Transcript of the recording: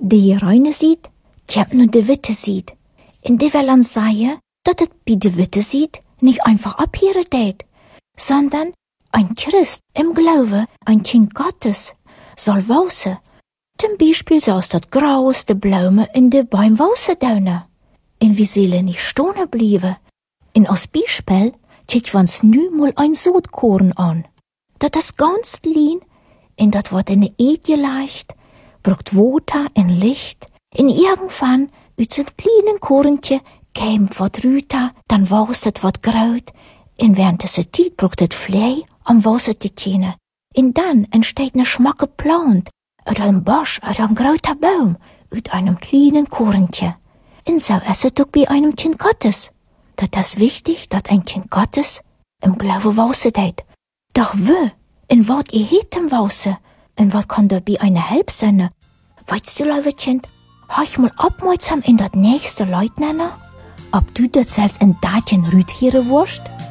De reine ziet, die hebt nur de witte ziet. En die wil dan zeggen, dat het bij de witte ziet nicht einfach abhören tät, sondern ein Christ im Glaube, ein Kind Gottes, soll wausen. Zum Beispiel zoals dat Graus, de Blumen in de Bäume wausen daunen. En wir sollen nicht stehen bleiben. En als Beispiel tät uns nu mal ein Sodkorn an. Dat is ganz klein, en dat wordt in de Eed geleicht, braucht Water en Licht, en irgendwann uit zo'n kleinen Korntje kämt wat Rüter, dann waust het wat Graut, en während dieser Zeit braucht het Flei, am Wasser zu tjenen. En dann entsteht ne schmacke Plant, uit einem Bosch, uit einem grauter Baum, uit einem kleinen Korntje. En so ist es auch bei einem Kind Gottes. Dat is wichtig, dat ein Kind Gottes im Glaube wausen deed. Doch wo, en wat heet hem wausen, en wat kann dabei eine Help sein? Weißt du, lieve Kind, horch mal aufmerksam in dat nächste Leut nennen? Ob du das selbst in Datjen Rüd hier wurst?